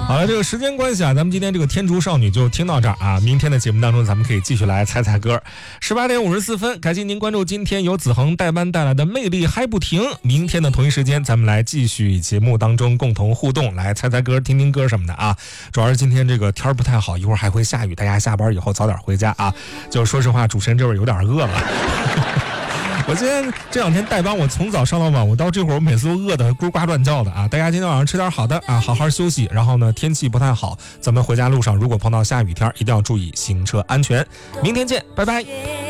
好了，这个时间关系啊，咱们今天这个天竺少女就听到这儿啊。明天的节目当中，咱们可以继续来猜猜歌。18点54分，感谢您关注今天由子恒代班带来的魅力嗨不停。明天的同一时间，咱们来继续节目当中共同互动，来猜猜歌、听听歌什么的啊。主要是今天这个天儿不太好，一会儿还会下雨，大家下班以后早点回家啊。就说实话，主持人这会儿有点饿了。我今天这2天代班，我从早上到晚，我到这会儿我每次都饿得咕呱乱叫的啊！大家今天晚上吃点好的啊，好好休息。然后呢，天气不太好，咱们回家路上如果碰到下雨天，一定要注意行车安全。明天见，拜拜。